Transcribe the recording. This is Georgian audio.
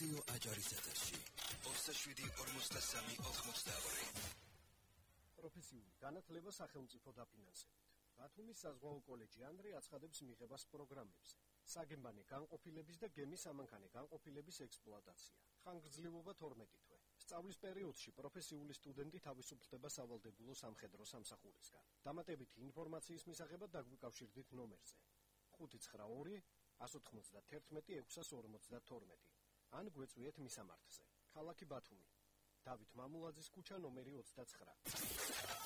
რადიო აჭარის ეთერში 27-43-82. პროფესიული განათლება სახელმწიფო დაფინანსებით. ბათუმის საზღვაო კოლეჯი ანდრე აცხადებს მიღებას პროგრამებზე. საგემბანე განყოფილების და გემის ამანქანე განყოფილების ექსპლუატაცია. ხანგრძლივობა 12 თვე. სწავლის პერიოდში პროფესიული სტუდენტი თავისუფლდება სავალდებულო სამხედრო სამსახურისგან. დამატებითი ინფორმაციის მისაღებად დაგვიკავშირდით ნომერზე 592 191 652 ან გვეწვიეთ მისამართზე. ქალაქი ბათუმი. დავით მამულაძის ქუჩა ნომერი 29.